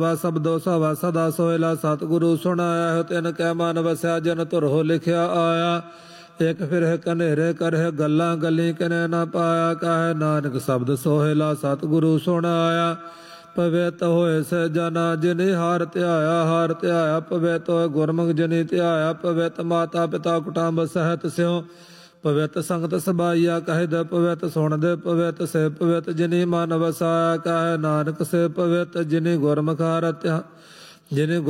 शब्दो सवा सदा सोहला सतगुरु सुनाया है तिन कै मन वसया जन तुरहो लिखिया आया एक फिर कनेरे करह गल्लां गली कने न पाया कह नानक शब्द सोहला सतगुरु सुनाया पवित होए से जना जिनि हार त्याया पवित होए गुरमुख जिनि त्याया पवित माता पिता कुटुंब सहित स्यों पवित संगत सबाइया कह दे पवित सुन दे पवित से पवित जिनि मन वसाया कह नानक से पवित जिनि गुरमुख हार जिनि